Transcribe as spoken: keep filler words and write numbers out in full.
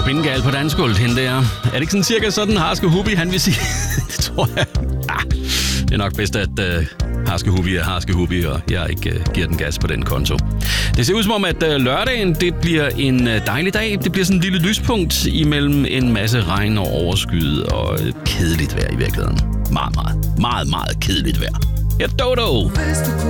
spingal på dansgulvet, hende der. Er det ikke sådan cirka sådan, Harske Hubi, han vil sige? Det tror jeg. Ah, det er nok bedst, at uh, Harske Hubi er Harske Hubi, og jeg ikke uh, giver den gas på den konto. Det ser ud som om, at uh, lørdagen, det bliver en uh, dejlig dag. Det bliver sådan en lille lyspunkt imellem en masse regn og overskyet og uh, kedeligt vejr i virkeligheden. Meget, meget, meget, meget kedeligt vejr. Ja, Dodo!